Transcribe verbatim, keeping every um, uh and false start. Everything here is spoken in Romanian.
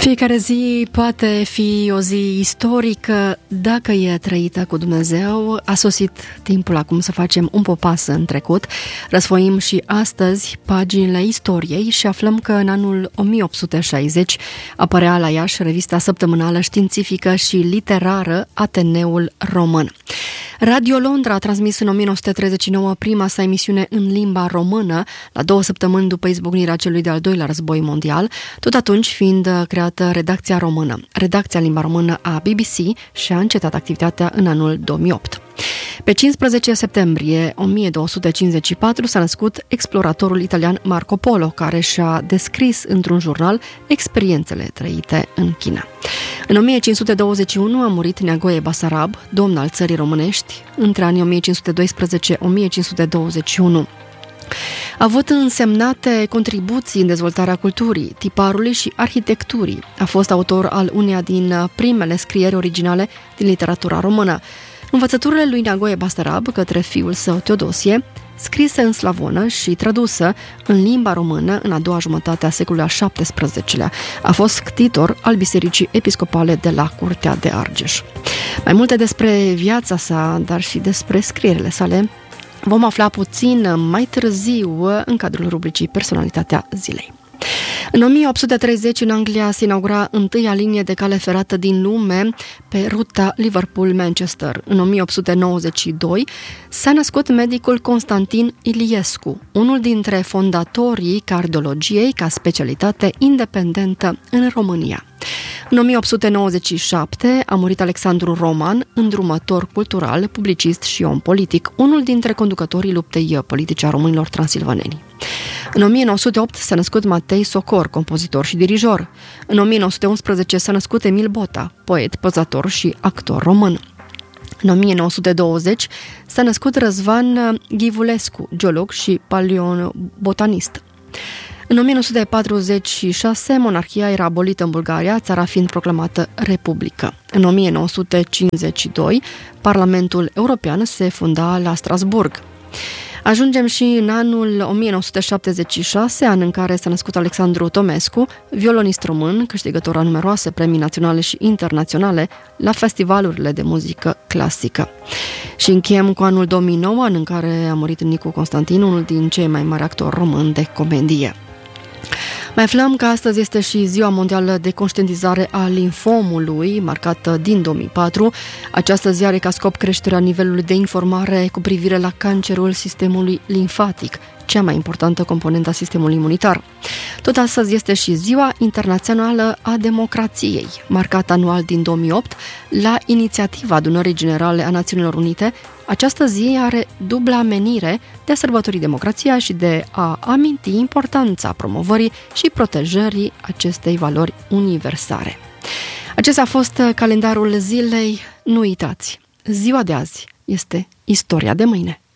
Fiecare zi poate fi o zi istorică dacă e trăită cu Dumnezeu. A sosit timpul acum să facem un popas în trecut. Răsfoim și astăzi paginile istoriei și aflăm că în anul o mie opt sute șaizeci apărea la Iași revista săptămânală științifică și literară Ateneul Român. Radio Londra a transmis în o mie nouă sute treizeci și nouă prima sa emisiune în limba română, la două săptămâni după izbucnirea celui de-al doilea război mondial, tot atunci fiind creată redacția română. Redacția limba română a B B C și-a încetat activitatea în anul două mii opt. Pe cincisprezece septembrie o mie două sute cincizeci și patru s-a născut exploratorul italian Marco Polo, care și-a descris într-un jurnal experiențele trăite în China. În o mie cinci sute douăzeci și unu a murit Neagoe Basarab, domn al țării românești, între anii o mie cinci sute doisprezece - o mie cinci sute douăzeci și unu. A avut însemnate contribuții în dezvoltarea culturii, tiparului și arhitecturii. A fost autor al uneia din primele scrieri originale din literatura română. Învățăturile lui Neagoe Basarab către fiul său Teodosie, scrise în slavonă și tradusă în limba română în a doua jumătate a secolului al șaptesprezecelea. A fost ctitor al Bisericii Episcopale de la Curtea de Argeș. Mai multe despre viața sa, dar și despre scrierile sale, vom afla puțin mai târziu în cadrul rubricii Personalitatea Zilei. În o mie opt sute treizeci, în Anglia, se inaugura întâia linie de cale ferată din lume pe ruta Liverpool-Manchester. În o mie opt sute nouăzeci și doi s-a născut medicul Constantin Iliescu, unul dintre fondatorii cardiologiei ca specialitate independentă în România. În o mie opt sute nouăzeci și șapte a murit Alexandru Roman, îndrumător cultural, publicist și om politic, unul dintre conducătorii luptei politice a românilor transilvaneni. În o mie nouă sute opt s-a născut Matei Socor, compozitor și dirijor. În o mie nouă sute unsprezece s-a născut Emil Bota, poet, pozator și actor român. În o mie nouă sute douăzeci s-a născut Răzvan Ghivulescu, geolog și paleobotanist. În o mie nouă sute patruzeci și șase, monarhia era abolită în Bulgaria, țara fiind proclamată republică. În o mie nouă sute cincizeci și doi, Parlamentul European se funda la Strasburg. Ajungem și în anul o mie nouă sute șaptezeci și șase, an în care s-a născut Alexandru Tomescu, violonist român, câștigător a numeroase premii naționale și internaționale la festivalurile de muzică clasică. Și încheiem cu anul două mii nouă, an în care a murit Nicu Constantin, unul din cei mai mari actori români de comedie. Mai aflăm că astăzi este și Ziua Mondială de Conștientizare a Limfomului, marcată din două mii patru. Această zi are ca scop creșterea nivelului de informare cu privire la cancerul sistemului limfatic, cea mai importantă componentă a sistemului imunitar. Tot astăzi este și Ziua Internațională a Democrației, marcată anual din două mii opt la inițiativa Adunării Generale a Națiunilor Unite. Această zi are dubla menire de a sărbători democrația și de a aminti importanța promovării și protejării acestei valori universale. Acesta a fost calendarul zilei. Nu uitați, ziua de azi este istoria de mâine.